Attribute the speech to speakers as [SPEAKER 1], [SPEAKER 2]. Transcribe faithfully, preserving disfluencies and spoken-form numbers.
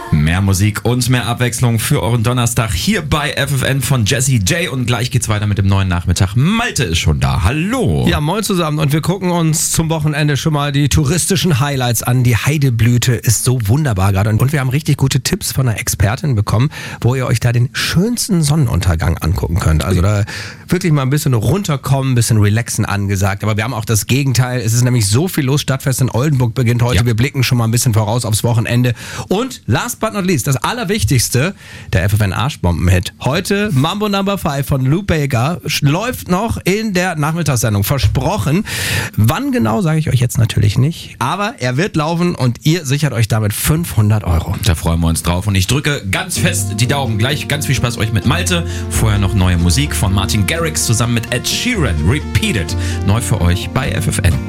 [SPEAKER 1] Mehr Musik und mehr Abwechslung für euren Donnerstag hier bei F F N von Jesse J. Und gleich geht's weiter mit dem neuen Nachmittag. Malte ist schon da. Hallo.
[SPEAKER 2] Ja, moin zusammen. Und wir gucken uns zum Wochenende schon mal die touristischen Highlights an. Die Heideblüte ist so wunderbar gerade. Und wir haben richtig gute Tipps von einer Expertin bekommen, wo ihr euch da den schönsten Sonnenuntergang angucken könnt. Also da wirklich mal ein bisschen runterkommen, ein bisschen relaxen angesagt. Aber wir haben auch das Gegenteil. Es ist nämlich so viel los. Stadtfest in Oldenburg beginnt heute. Ja. Wir blicken schon mal ein bisschen voraus aufs Wochenende. Und last but not least, das Allerwichtigste, der F F N-Arschbomben-Hit. Heute Mambo Number five von Lou Bega läuft noch in der Nachmittagssendung. Versprochen. Wann genau, sage ich euch jetzt natürlich nicht. Aber er wird laufen und ihr sichert euch damit fünfhundert Euro.
[SPEAKER 1] Da freuen wir uns drauf. Und ich drücke ganz fest die Daumen. Gleich ganz viel Spaß euch mit Malte. Vorher noch neue Musik von Martin Garrix zusammen mit Ed Sheeran. Repeated. Neu für euch bei F F N.